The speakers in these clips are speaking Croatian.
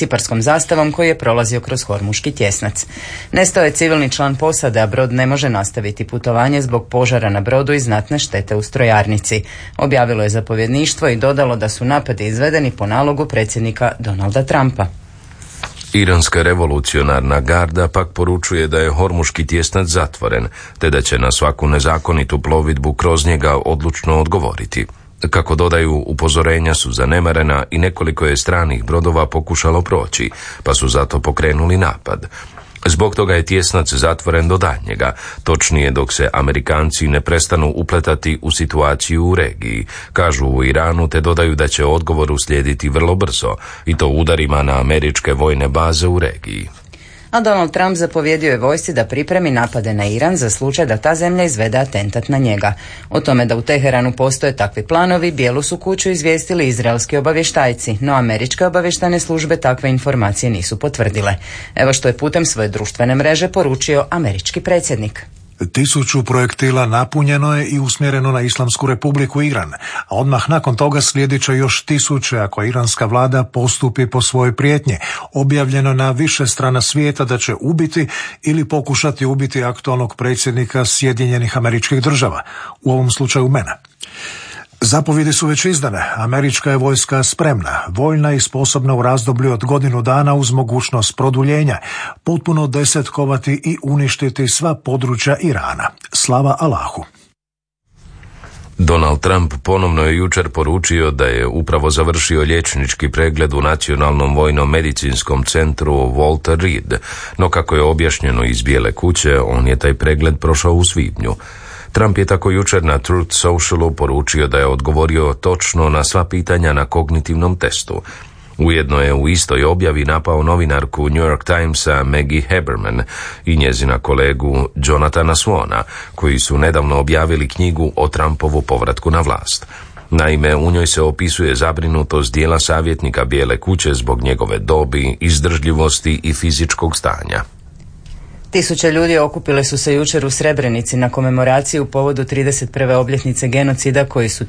ciparskom zastavom koji je prolazio kroz Hormuški tjesnac. Nestao je civilni član posade, a brod ne može nastaviti putovanje zbog požara na brodu i znatne štete u strojarnici. Objavilo je zapovjedništvo i dodalo da su napadi izvedeni po nalogu predsjednika Donalda Trumpa. Iranska revolucionarna garda pak poručuje da je Hormuški tjesnac zatvoren, te da će na svaku nezakonitu plovidbu kroz njega odlučno odgovoriti. Kako dodaju, upozorenja su zanemarena i nekoliko je stranih brodova pokušalo proći, pa su zato pokrenuli napad. Zbog toga je tjesnac zatvoren do daljnjega, točnije dok se Amerikanci ne prestanu upletati u situaciju u regiji, kažu u Iranu, te dodaju da će odgovor uslijediti vrlo brzo, i to udarima na američke vojne baze u regiji. A Donald Trump zapovjedio je vojsci da pripremi napade na Iran za slučaj da ta zemlja izvede atentat na njega. O tome da u Teheranu postoje takvi planovi, Bijelu su kuću izvijestili izraelski obavještajci, no američke obavještajne službe takve informacije nisu potvrdile. Evo što je putem svoje društvene mreže poručio američki predsjednik. 1000 projektila napunjeno je i usmjereno na Islamsku republiku Iran, a odmah nakon toga slijedit će još 1000 ako iranska vlada postupi po svojoj prijetnji. Objavljeno na više strana svijeta da će ubiti ili pokušati ubiti aktualnog predsjednika Sjedinjenih Američkih Država, u ovom slučaju mene. Zapovjedi su već izdane. Američka je vojska spremna, voljna i sposobna u razdoblju od godinu dana uz mogućnost produljenja, potpuno desetkovati i uništiti sva područja Irana. Slava Allahu. Donald Trump ponovno je jučer poručio da je upravo završio liječnički pregled u Nacionalnom vojno-medicinskom centru Walter Reed, no kako je objašnjeno iz Bijele kuće, on je taj pregled prošao u svibnju. Trump je tako jučer na Truth Socialu poručio da je odgovorio točno na sva pitanja na kognitivnom testu. Ujedno je u istoj objavi napao novinarku New York Timesa Maggie Haberman i njezina kolegu Jonathana Swona, koji su nedavno objavili knjigu o Trumpovu povratku na vlast. Naime, u njoj se opisuje zabrinutost dijela savjetnika Bijele kuće zbog njegove dobi, izdržljivosti i fizičkog stanja. 1000 ljudi okupile su se jučer u Srebrenici na komemoraciju u povodu 31. obljetnice genocida koji su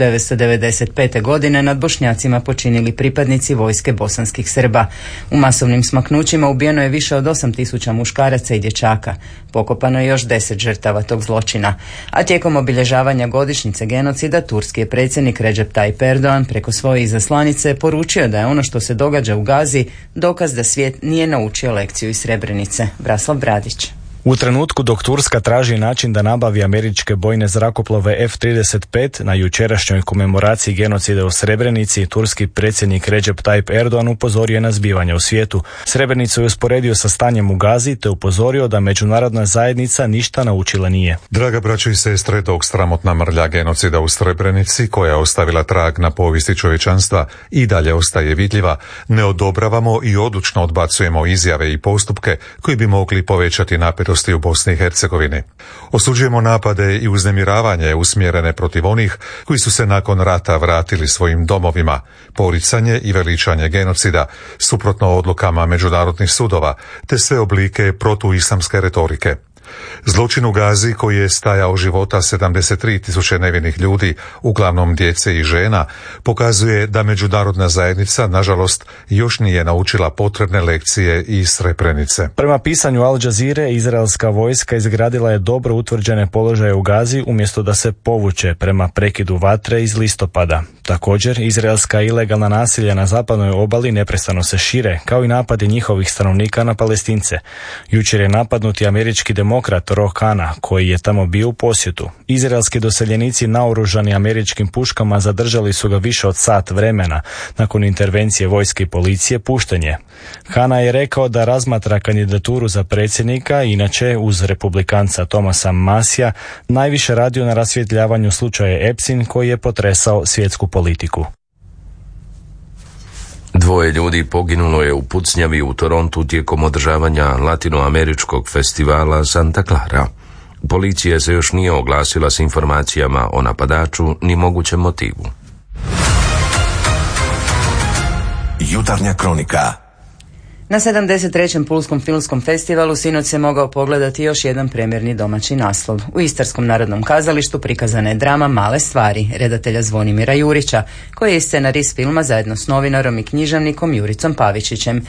1995. godine nad Bošnjacima počinili pripadnici vojske bosanskih Srba. U masovnim smaknućima ubijeno je više od 8000 muškaraca i dječaka. Pokopano je još 10 žrtava tog zločina. A tijekom obilježavanja godišnjice genocida, turski je predsjednik Recep Tayyip Erdogan preko svoje izaslanice poručio da je ono što se događa u Gazi dokaz da svijet nije naučio lekciju iz Srebrenice. Braslav Bradić. U trenutku dok Turska traži način da nabavi američke bojne zrakoplove F-35 na jučerašnjoj komemoraciji genocida u Srebrenici, turski predsjednik Recep Tayyip Erdogan upozorio na zbivanja u svijetu. Srebrenicu je usporedio sa stanjem u Gazi te upozorio da međunarodna zajednica ništa naučila nije. Draga braćo i sestre, dok sramotna mrlja genocida u Srebrenici, koja je ostavila trag na povijesti čovječanstva, i dalje ostaje vidljiva, ne odobravamo i odlučno odbacujemo izjave i postupke koji bi mogli povećati napetosti u Bosni i Hercegovini. Osuđujemo napade i uznemiravanje usmjerene protiv onih koji su se nakon rata vratili svojim domovima, poricanje i veličanje genocida, suprotno odlukama međunarodnih sudova, te sve oblike protuislamske retorike. Zločin u Gazi, koji je stajao života 73.000 nevinih ljudi, uglavnom djece i žena, pokazuje da međunarodna zajednica, nažalost, još nije naučila potrebne lekcije iz Srebrenice. Prema pisanju Al Jazeere, izraelska vojska izgradila je dobro utvrđene položaje u Gazi umjesto da se povuče prema prekidu vatre iz listopada. Također, izraelska ilegalna nasilja na zapadnoj obali neprestano se šire, kao i napadi njihovih stanovnika na Palestince. Jučer je napadnuti američki demokrat Ro Khanna, koji je tamo bio u posjetu. Izraelski doseljenici naoružani američkim puškama zadržali su ga više od sat vremena. Nakon intervencije vojske i policije pušten je. Khanna je rekao da razmatra kandidaturu za predsjednika, inače uz republikanca Thomasa Massija najviše radio na rasvjetljavanju slučaja Epstein koji je potresao svjetsku politiku. 2 ljudi poginulo je u pucnjavi u Torontu tijekom održavanja latinoameričkog festivala Santa Clara. Policija se još nije oglasila s informacijama o napadaču ni mogućem motivu. Jutarnja kronika. Na 73. Pulskom filmskom festivalu sinoć se mogao pogledati još jedan premjerni domaći naslov. U Istarskom narodnom kazalištu prikazana je drama Male stvari, redatelja Zvonimira Jurića, koji je scenarist filma zajedno s novinarom i književnikom Juricom Pavičićem.